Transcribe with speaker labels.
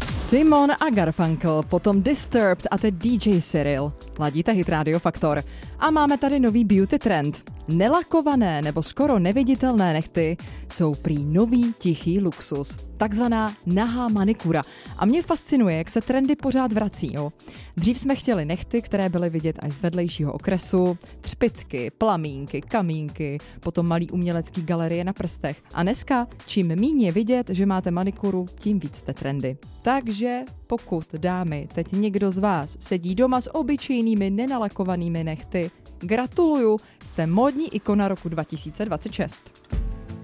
Speaker 1: Simon a Garfunkel, potom Disturbed a teď DJ Cyril. Ladíte Hit Radio Faktor. A máme tady nový beauty trend. Nelakované nebo skoro neviditelné nehty jsou prý nový tichý luxus. Takzvaná nahá manikura. A mě fascinuje, jak se trendy pořád vrací. Jo. Dřív jsme chtěli nehty, které byly vidět až z vedlejšího okresu, třpytky, plamínky, kamínky, potom malý umělecký galerie na prstech. A dneska, čím míň je vidět, že máte manikuru, tím víc jste trendy. Takže pokud, dámy, teď někdo z vás sedí doma s obyčejnými nenalakovanými nehty, gratuluju, jste módní ikona roku 2026.